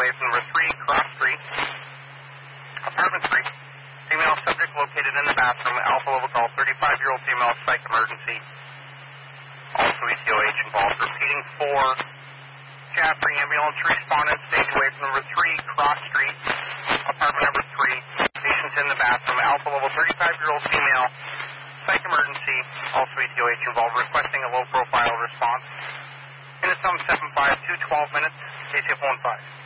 away from number 3, Cross Street. Apartment 3. Female subject located in the bathroom. Alpha level call, 35-year-old female, psych emergency. Also ETOH involved. Repeating 4. Jaffrey ambulance responded. Stage away from number 3, Cross Street. Apartment number 3. Patients in the bathroom. Alpha level 35-year-old female, psych emergency. Also ETOH involved. Requesting a low-profile response. In a sum 7-5, 2 12 minutes. KCF 1-5.